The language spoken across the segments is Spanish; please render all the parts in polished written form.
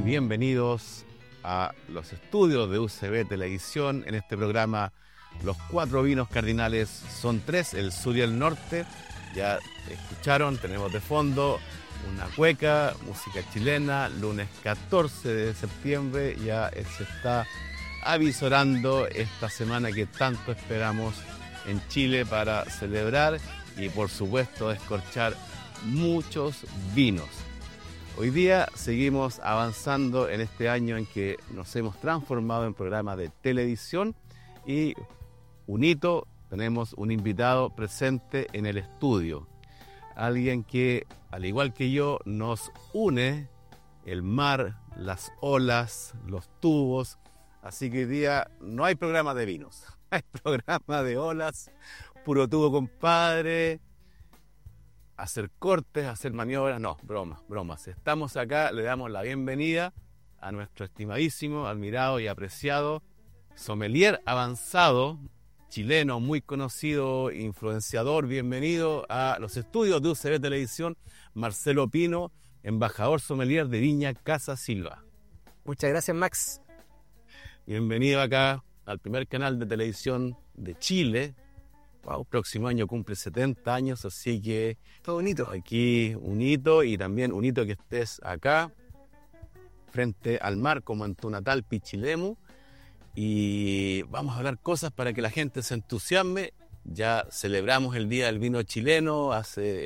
bienvenidos a los estudios de UCB Televisión en este programa Los Cuatro Vinos Cardinales son tres, el sur y el norte. Ya escucharon, tenemos de fondo una cueca, música chilena, lunes 14 de septiembre, ya se está avisorando esta semana que tanto esperamos en Chile para celebrar y por supuesto descorchar muchos vinos. Hoy día seguimos avanzando en este año en que nos hemos transformado en programa de televisión y un hito, tenemos un invitado presente en el estudio, alguien que, al igual que yo, nos une el mar, las olas, los tubos, así que hoy día no hay programa de vinos, hay programa de olas, puro tubo compadre, hacer cortes, hacer maniobras, no, bromas. Estamos acá, le damos la bienvenida a nuestro estimadísimo, admirado y apreciado sommelier avanzado, chileno, muy conocido, influenciador. Bienvenido a los estudios de UCB Televisión, Marcelo Pino, embajador sommelier de Viña Casa Silva. Muchas gracias, Max. Bienvenido acá al primer canal de televisión de Chile. Wow, próximo año cumple 70 años, así que todo un hito. Aquí un hito y también un hito que estés acá frente al mar como en tu natal Pichilemu, y vamos a hablar cosas para que la gente se entusiasme. Ya celebramos el Día del Vino Chileno hace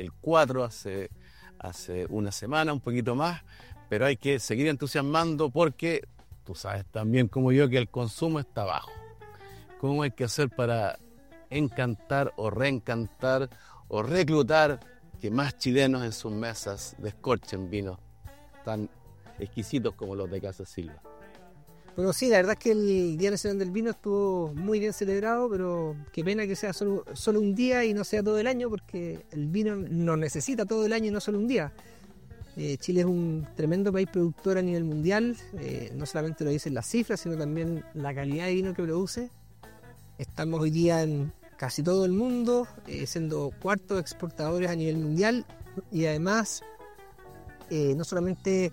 una semana, un poquito más, pero hay que seguir entusiasmando porque tú sabes también como yo que el consumo está bajo. ¿Cómo hay que hacer para encantar o reencantar o reclutar que más chilenos en sus mesas descorchen vinos tan exquisitos como los de Casa Silva? Bueno, sí, la verdad es que el Día Nacional del Vino estuvo muy bien celebrado, pero qué pena que sea solo un día y no sea todo el año, porque el vino no necesita todo el año y no solo un día. Chile es un tremendo país productor a nivel mundial, no solamente lo dicen las cifras, sino también la calidad de vino que produce. Estamos hoy día en casi todo el mundo, siendo cuartos exportadores a nivel mundial, y además no solamente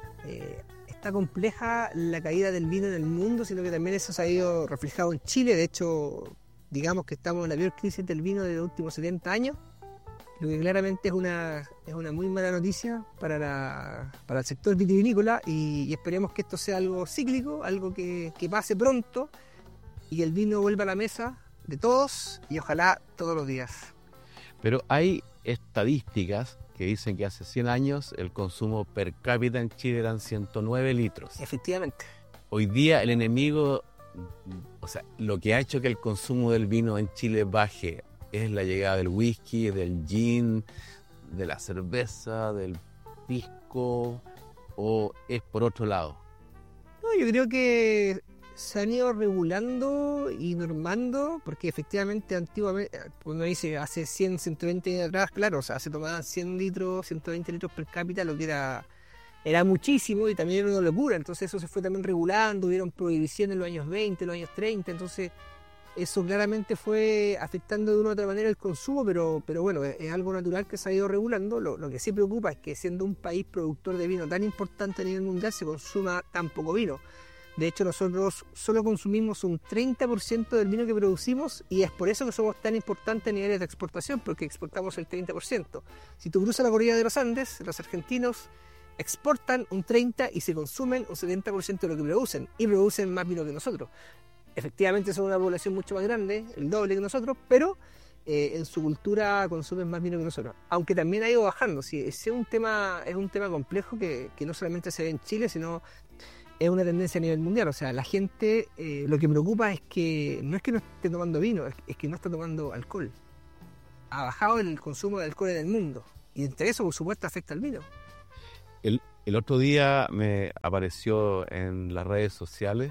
está compleja la caída del vino en el mundo, sino que también eso se ha ido reflejado en Chile. De hecho, digamos que estamos en la peor crisis del vino de los últimos 70 años, lo que claramente es una muy mala noticia para el sector vitivinícola, y esperemos que esto sea algo cíclico, algo que pase pronto y el vino vuelva a la mesa de todos y ojalá todos los días. Pero hay estadísticas que dicen que hace 100 años el consumo per cápita en Chile eran 109 litros. Efectivamente. Hoy día el enemigo, o sea, lo que ha hecho que el consumo del vino en Chile baje es la llegada del whisky, del gin, de la cerveza, del pisco, o es por otro lado. No, yo creo que se han ido regulando y normando, porque efectivamente antiguamente, cuando dice hace 100, 120 años atrás, claro, o sea, se tomaban 100 litros, 120 litros per cápita, lo que era muchísimo y también era una locura. Entonces eso se fue también regulando, hubieron prohibiciones en los años 20, en los años 30, entonces eso claramente fue afectando de una u otra manera el consumo, pero bueno, es algo natural que se ha ido regulando. Lo que sí preocupa es que siendo un país productor de vino tan importante a nivel mundial se consuma tan poco vino. De hecho, nosotros solo consumimos un 30% del vino que producimos, y es por eso que somos tan importantes a niveles de exportación, porque exportamos el 30%. Si tú cruzas la cordillera de los Andes, los argentinos exportan un 30% y se consumen un 70% de lo que producen, y producen más vino que nosotros. Efectivamente son una población mucho más grande, el doble que nosotros, pero en su cultura consumen más vino que nosotros. Aunque también ha ido bajando. Sí, es un tema complejo que no solamente se ve en Chile, sino es una tendencia a nivel mundial. O sea, la gente, lo que preocupa es que no es que no esté tomando vino, es que no está tomando alcohol. Ha bajado el consumo de alcohol en el mundo, y entre eso, por supuesto, afecta al vino. El otro día me apareció en las redes sociales,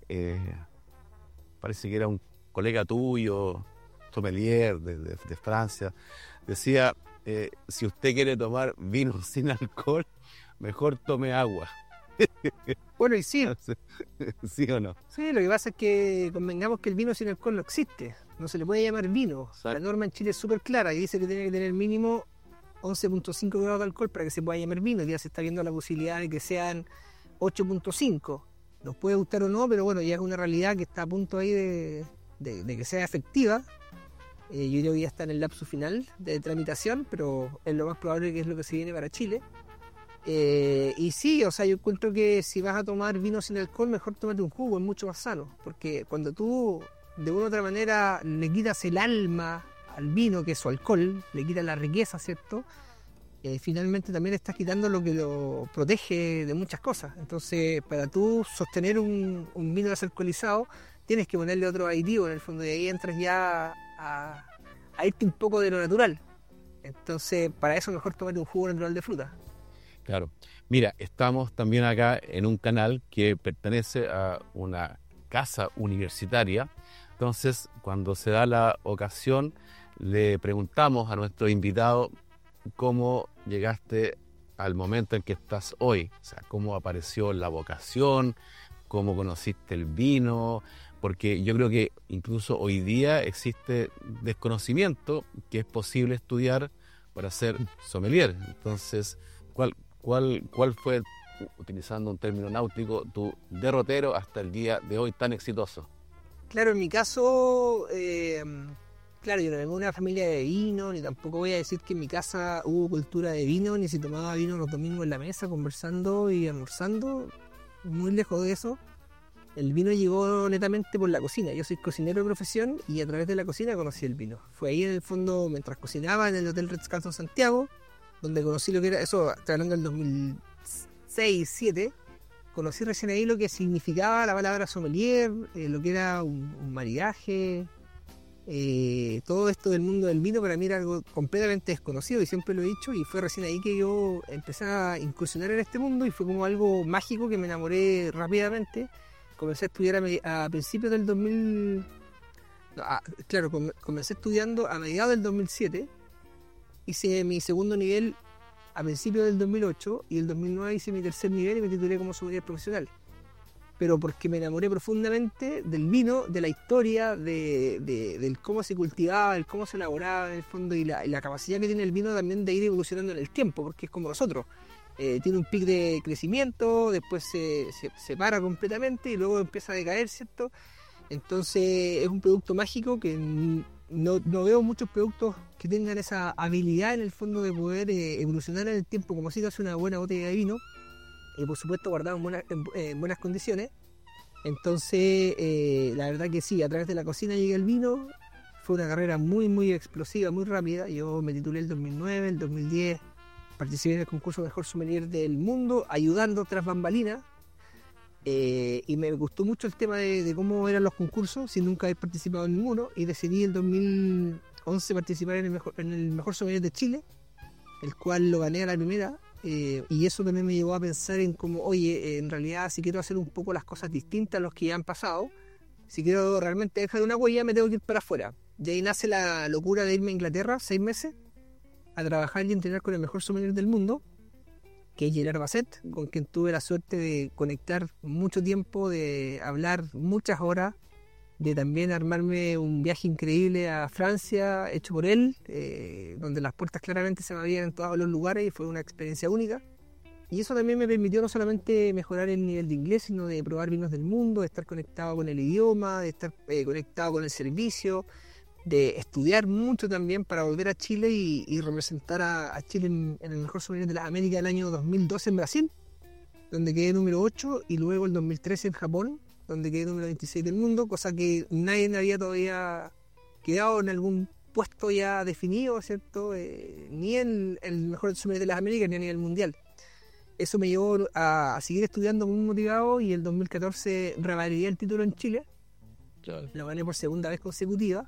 parece que era un colega tuyo, sommelier de Francia, decía, si usted quiere tomar vino sin alcohol, mejor tome agua. Bueno, y sí. ¿Sí o no? Sí, lo que pasa es que convengamos que el vino sin alcohol no existe. No se le puede llamar vino. Exacto. La norma en Chile es súper clara y dice que tiene que tener mínimo 11.5 grados de alcohol para que se pueda llamar vino. Ya se está viendo la posibilidad de que sean 8.5. Nos puede gustar o no, pero bueno, ya es una realidad que está a punto ahí de que sea efectiva. Yo creo que ya está en el lapso final de tramitación, pero es lo más probable que es lo que se viene para Chile. Y sí, o sea, yo encuentro que si vas a tomar vino sin alcohol, mejor tómate un jugo, es mucho más sano. Porque cuando tú, de una u otra manera, le quitas el alma al vino, que es su alcohol, le quitas la riqueza, ¿cierto? Finalmente también estás quitando lo que lo protege de muchas cosas. Entonces, para tú sostener un vino desalcoholizado, tienes que ponerle otro aditivo en el fondo, y ahí entras ya a irte un poco de lo natural. Entonces, para eso mejor tomarte un jugo natural de fruta. Claro. Mira, estamos también acá en un canal que pertenece a una casa universitaria. Entonces, cuando se da la ocasión, le preguntamos a nuestro invitado cómo llegaste al momento en que estás hoy. O sea, cómo apareció la vocación, cómo conociste el vino, porque yo creo que incluso hoy día existe desconocimiento que es posible estudiar para ser sommelier. Entonces, ¿cuál fue, utilizando un término náutico, tu derrotero hasta el día de hoy tan exitoso? Claro, en mi caso, claro, yo no vengo de una familia de vino, ni tampoco voy a decir que en mi casa hubo cultura de vino, ni se tomaba vino los domingos en la mesa conversando y almorzando. Muy lejos de eso. El vino llegó netamente por la cocina. Yo soy cocinero de profesión y a través de la cocina conocí el vino. Fue ahí en el fondo, mientras cocinaba en el Hotel Ritz-Carlton Santiago, donde conocí lo que era, eso, estoy hablando del 2006-2007, conocí recién ahí lo que significaba la palabra sommelier, lo que era un maridaje, todo esto del mundo del vino para mí era algo completamente desconocido y siempre lo he dicho, y fue recién ahí que yo empecé a incursionar en este mundo y fue como algo mágico que me enamoré rápidamente. Comencé a estudiar a principios del 2000, comencé estudiando a mediados del 2007, hice mi segundo nivel a principios del 2008 y el 2009 hice mi tercer nivel y me titulé como sommelier profesional. Pero porque me enamoré profundamente del vino, de la historia, del cómo se cultivaba, del cómo se elaboraba en el fondo y la capacidad que tiene el vino también de ir evolucionando en el tiempo, porque es como nosotros. Tiene un pic de crecimiento, después se para completamente y luego empieza a decaer, ¿cierto? Entonces es un producto mágico que no veo muchos productos que tengan esa habilidad en el fondo de poder evolucionar en el tiempo, como si hace una buena botella de vino, y por supuesto guardado en buenas condiciones. Entonces la verdad que sí, a través de la cocina llegué al vino. Fue una carrera muy muy explosiva, muy rápida. Yo me titulé el 2009, el 2010 participé en el concurso Mejor Sommelier del Mundo, ayudando tras bambalinas. Y me gustó mucho el tema de cómo eran los concursos, sin nunca haber participado en ninguno, y decidí en 2011 participar en el Mejor Sommelier de Chile, el cual lo gané a la primera. Y eso también me llevó a pensar en cómo, oye, en realidad si quiero hacer un poco las cosas distintas a los que ya han pasado, si quiero realmente dejar una huella, me tengo que ir para afuera. De ahí nace la locura de irme a Inglaterra 6 meses a trabajar y entrenar con el mejor sommelier del mundo, que es Gerard Basset, con quien tuve la suerte de conectar mucho tiempo, de hablar muchas horas, de también armarme un viaje increíble a Francia hecho por él, donde las puertas claramente se me abrían en todos los lugares y fue una experiencia única. Y eso también me permitió no solamente mejorar el nivel de inglés, sino de probar vinos del mundo, de estar conectado con el idioma, de estar conectado con el servicio, de estudiar mucho también para volver a Chile y representar a Chile en el Mejor Sommelier de las Américas del año 2012 en Brasil, donde quedé número 8, y luego el 2013 en Japón, donde quedé número 26 del mundo, cosa que nadie había todavía quedado en algún puesto ya definido, ¿cierto? Ni en el Mejor Sommelier de las Américas ni a nivel mundial. Eso me llevó a seguir estudiando muy motivado, y el 2014 revalidé el título en Chile. Claro. Lo gané por segunda vez consecutiva.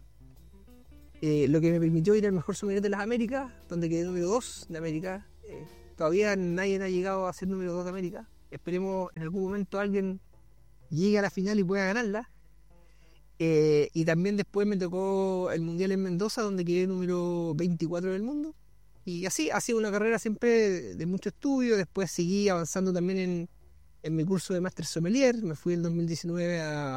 Lo que me permitió ir al Mejor Sommelier de las Américas, donde quedé número 2 de América. Todavía nadie ha llegado a ser número 2 de América. Esperemos en algún momento alguien llegue a la final y pueda ganarla. Y también después me tocó el Mundial en Mendoza, donde quedé número 24 del mundo. Y así ha sido una carrera siempre de mucho estudio. Después seguí avanzando también en mi curso de Máster Sommelier. Me fui en 2019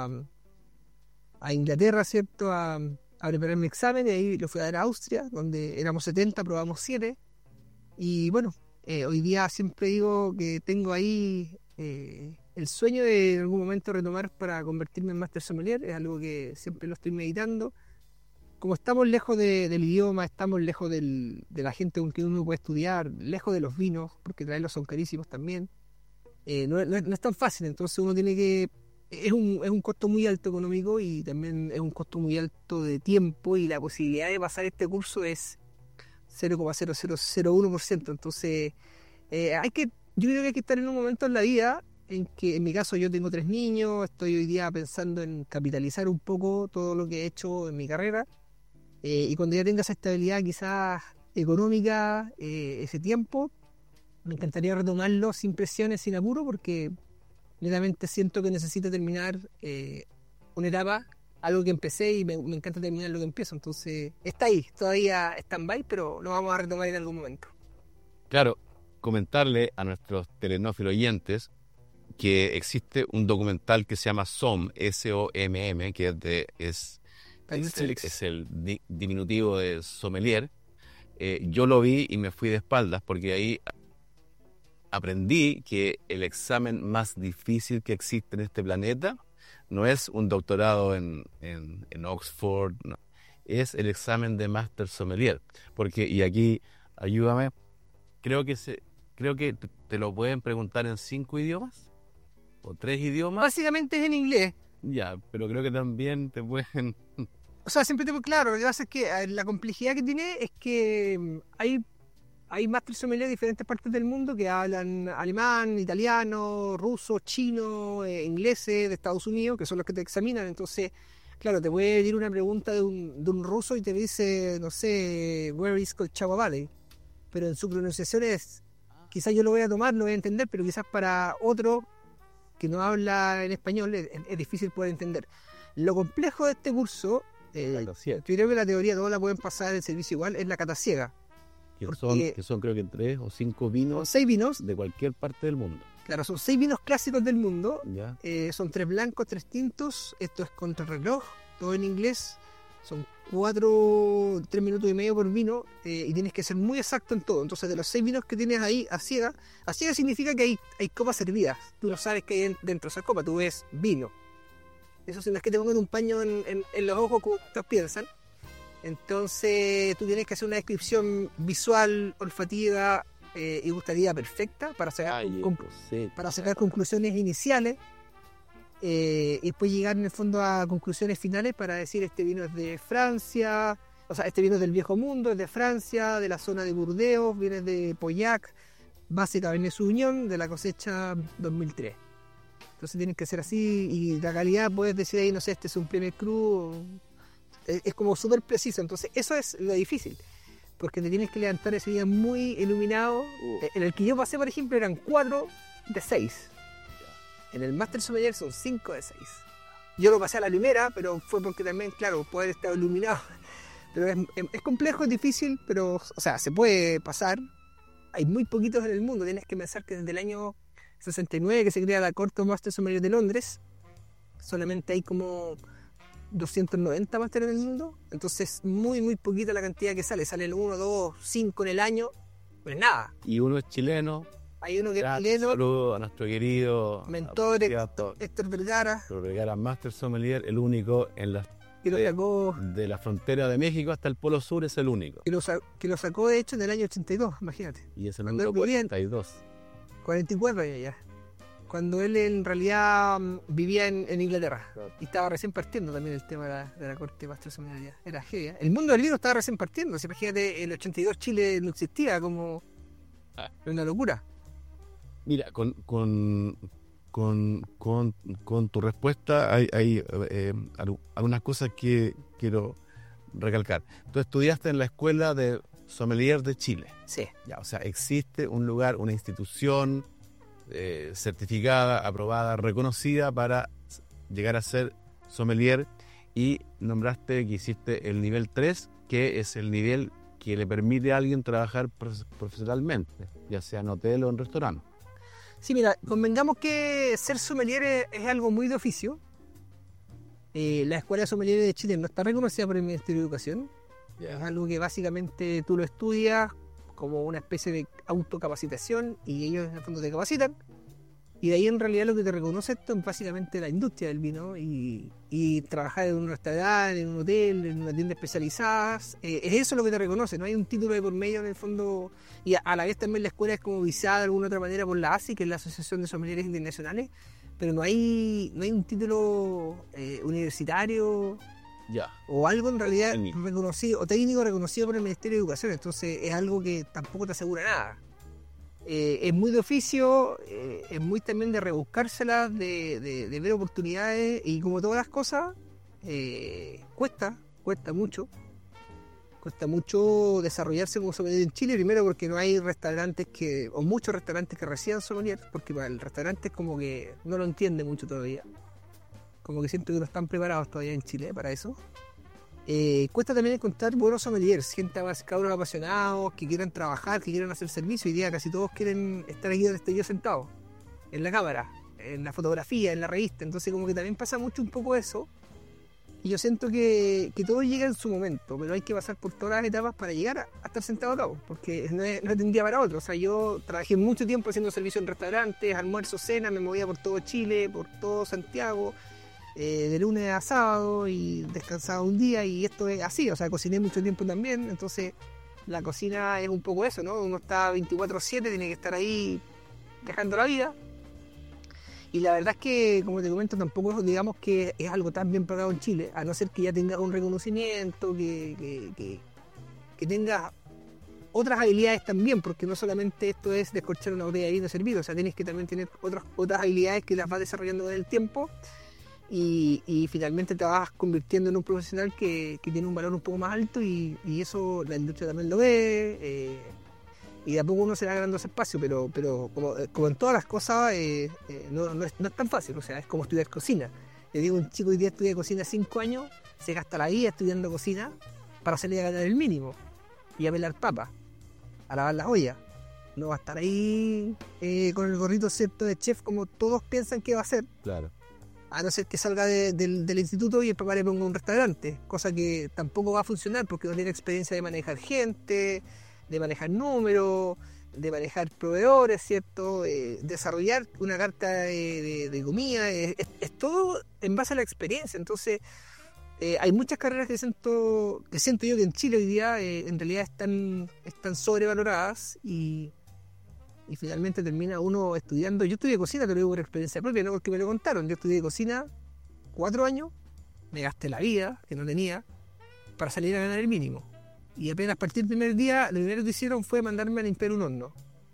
a Inglaterra, ¿cierto? A preparar mi examen, y ahí lo fui a dar a Austria, donde éramos 70, probamos 7. Y bueno, hoy día siempre digo que tengo ahí El sueño de en algún momento retomar para convertirme en Master Sommelier es algo que siempre lo estoy meditando. Como estamos lejos del idioma, estamos lejos de la gente con quien uno puede estudiar, lejos de los vinos, porque traerlos son carísimos también, no es tan fácil, entonces uno tiene que... Es un costo muy alto económico y también es un costo muy alto de tiempo, y la posibilidad de pasar este curso es 0,0001%. Entonces yo creo que hay que estar en un momento en la vida en que, en mi caso, yo tengo 3 niños, estoy hoy día pensando en capitalizar un poco todo lo que he hecho en mi carrera, y cuando ya tenga esa estabilidad quizás económica, ese tiempo, me encantaría retomarlo sin presiones, sin apuro, porque netamente siento que necesito terminar una etapa, algo que empecé, y me encanta terminar lo que empiezo. Entonces está ahí, todavía stand-by, pero lo vamos a retomar en algún momento. Claro, comentarle a nuestros telenófilos oyentes que existe un documental que se llama SOM, S-O-M-M, que es el diminutivo de sommelier. Yo lo vi y me fui de espaldas, porque ahí aprendí que el examen más difícil que existe en este planeta no es un doctorado en Oxford, no, es el examen de Master Sommelier. Porque, y aquí, ayúdame, creo que te lo pueden preguntar en 5 idiomas o 3 idiomas. Básicamente es en inglés. Ya, pero creo que también te pueden... O sea, siempre tengo claro, lo que pasa es que la complejidad que tiene es que hay Master Sommelier de diferentes partes del mundo que hablan alemán, italiano, ruso, chino, ingleses de Estados Unidos, que son los que te examinan. Entonces, claro, te puede venir una pregunta de un ruso y te dice, no sé, where is Colchagua Valley, pero en su pronunciación quizás yo lo voy a tomar, lo voy a entender, pero quizás para otro que no habla en español es difícil poder entender. Lo complejo de este curso, yo creo que la teoría todos la pueden pasar en servicio igual, es la cata ciega. Que son creo que 3 o 5 vinos, 6 vinos de cualquier parte del mundo. Claro, son 6 vinos clásicos del mundo. ¿Ya? Son 3 blancos, 3 tintos. Esto es contrarreloj, todo en inglés. Son 3 minutos y medio por vino, y tienes que ser muy exacto en todo. Entonces, de los 6 vinos que tienes ahí a ciega significa que hay copas servidas. Tú no sabes qué hay dentro de esa copa, tú ves vino. Eso no es que te pongan un paño en los ojos como ustedes piensan. Entonces tú tienes que hacer una descripción visual, olfativa y gustativa perfecta para sacar conclusiones iniciales, y después llegar en el fondo a conclusiones finales para decir este vino es de Francia, o sea, este vino es del Viejo Mundo, es de Francia, de la zona de Burdeos, viene de Pauillac, base Cabernet Sauvignon, de la cosecha 2003. Entonces tienen que ser así, y la calidad puedes decir ahí, no sé, este es un Premier Cru, es como súper preciso. Entonces eso es lo difícil, porque te tienes que levantar ese día muy iluminado. En el que yo pasé, por ejemplo, eran 4 de 6. En el Master Sommelier son 5 de 6. Yo lo pasé a la primera, pero fue porque también, claro, poder estar iluminado. Pero es complejo, es difícil, pero, o sea, se puede pasar. Hay muy poquitos en el mundo. Tienes que pensar que desde el año 69, que se crea la Corte Master Sommelier de Londres, solamente hay como 290 máster en el mundo. Entonces, muy, muy poquita la cantidad que sale. Salen 1, 2, 5 en el año, pues nada. Y uno es chileno. Hay uno que es chileno. Saludo a nuestro querido mentor Héctor Vergara. Master Sommelier, el único en las de la frontera de México hasta el Polo Sur, es el único. Que lo sacó, de hecho, en el año 82, imagínate. Y es el número 42. 44 años ya. Cuando él en realidad vivía en Inglaterra. Claro. Y estaba recién partiendo también el tema de la corte Master Sommelier. Era heavy, ¿eh? El mundo del vino estaba recién partiendo. Si imagínate, el 82 Chile no existía, como una locura. Mira, con tu respuesta hay algunas cosas que quiero recalcar. Tú estudiaste en la Escuela de Sommelier de Chile. Sí. Ya, o sea, existe un lugar, una institución certificada, aprobada, reconocida para llegar a ser sommelier, y nombraste que hiciste el nivel 3, que es el nivel que le permite a alguien trabajar profesionalmente, ya sea en hotel o en restaurante. Sí, mira, convengamos que ser sommelier es algo muy de oficio. La Escuela de Sommelier de Chile no está reconocida por el Ministerio de Educación. Es algo que básicamente tú lo estudias como una especie de autocapacitación, y ellos en el fondo te capacitan Y de ahí en realidad lo que te reconoce esto es básicamente la industria del vino y trabajar en un restaurante, en un hotel, en una tienda especializada. Es eso lo que te reconoce, no hay un título de por medio en el fondo. Y a la vez también la escuela es como visada de alguna otra manera por la ASI, que es la Asociación de Sommeliers Internacionales, pero no hay un título universitario o algo en realidad reconocido o técnico reconocido por el Ministerio de Educación. Entonces es algo que tampoco te asegura nada. Es muy de oficio, es muy también de rebuscárselas, de ver oportunidades, y como todas las cosas, cuesta mucho desarrollarse como sommelier en Chile, primero porque no hay restaurantes o muchos restaurantes que reciban sommelier, porque para el restaurante es como que no lo entiende mucho todavía, como que siento que no están preparados todavía en Chile para eso. Cuesta también encontrar buenos sommeliers, cabros apasionados, que quieran trabajar, que quieran hacer servicio. Hoy día casi todos quieren estar aquí donde estoy yo sentado, en la cámara, en la fotografía, en la revista. Entonces como que también pasa mucho un poco eso. Y yo siento que todo llega en su momento, pero hay que pasar por todas las etapas para llegar a estar sentado acá, porque no es de un día para otro. O sea, yo trabajé mucho tiempo haciendo servicio en restaurantes, almuerzo, cena, me movía por todo Chile, por todo Santiago, de lunes a sábado, y descansaba un día, y esto es así. O sea, cociné mucho tiempo también, entonces la cocina es un poco eso, ¿no? Uno está 24/7, tiene que estar ahí dejando la vida. Y la verdad es que, como te comento, tampoco digamos que es algo tan bien pagado en Chile, a no ser que ya tengas un reconocimiento, que tengas otras habilidades también, porque no solamente esto es descorchar una botella de vino servido, o sea, tienes que también tener otras habilidades que las vas desarrollando con el tiempo, y finalmente te vas convirtiendo en un profesional que tiene un valor un poco más alto, y eso la industria también lo ve. Y de a poco uno se va ganando ese espacio, pero como en todas las cosas, no es tan fácil. O sea, es como estudiar cocina. Le digo, un chico que hoy día estudia cocina 5 años, se gasta la vida estudiando cocina para salir a ganar el mínimo y a pelar papas, a lavar las ollas. No va a estar ahí con el gorrito cierto de chef como todos piensan que va a ser. Claro. A no ser que salga del instituto y el papá le ponga un restaurante, cosa que tampoco va a funcionar porque no tiene experiencia de manejar gente, de manejar números, de manejar proveedores, ¿cierto? Desarrollar una carta de comida, es todo en base a la experiencia. Entonces, hay muchas carreras que siento yo que en Chile hoy día en realidad están sobrevaloradas, y finalmente termina uno estudiando. Yo estudié cocina, te lo digo por experiencia propia, no porque me lo contaron. Yo estudié cocina 4 años, me gasté la vida que no tenía para salir a ganar el mínimo. Y apenas partir el primer día, lo primero que hicieron fue mandarme a limpiar un horno.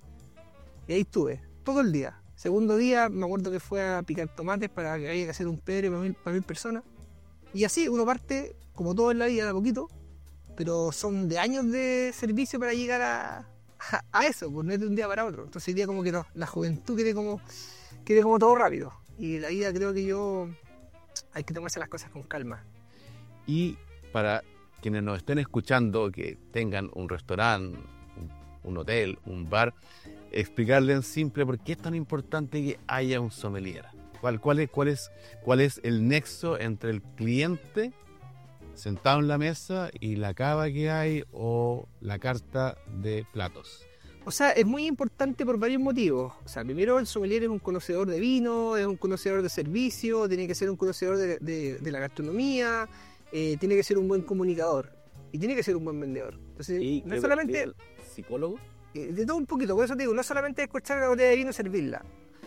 Y ahí estuve, todo el día. Segundo día, me acuerdo que fue a picar tomates para que haya que hacer un pedre para 1000 personas. Y así uno parte, como todo en la vida, de a poquito, pero son de años de servicio para llegar a eso, pues no es de un día para otro. Entonces hoy día como que la juventud quiere como todo rápido. Y la vida creo que hay que tomarse las cosas con calma. Y para quienes nos estén escuchando, que tengan un restaurante, un hotel, un bar, explicarles en simple por qué es tan importante que haya un sommelier. ¿Cuál es el nexo entre el cliente sentado en la mesa y la cava que hay o la carta de platos? O sea, es muy importante por varios motivos. O sea, primero, el sommelier es un conocedor de vino, es un conocedor de servicio, tiene que ser un conocedor de la gastronomía, tiene que ser un buen comunicador y tiene que ser un buen vendedor. Entonces, ¿Y no es solamente el psicólogo? De todo un poquito, por eso te digo, no solamente escuchar una botella de vino y servirla.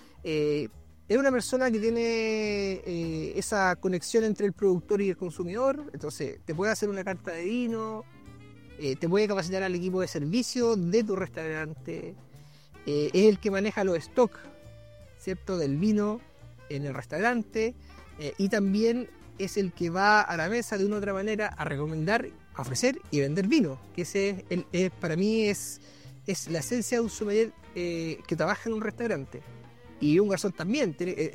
Es una persona que tiene esa conexión entre el productor y el consumidor. Entonces te puede hacer una carta de vino, te puede capacitar al equipo de servicio de tu restaurante, es el que maneja los stocks, ¿cierto?, del vino en el restaurante, y también es el que va a la mesa de una u otra manera a recomendar, a ofrecer y vender vino, que ese para mí es la esencia de un sommelier que trabaja en un restaurante. Y un garzón también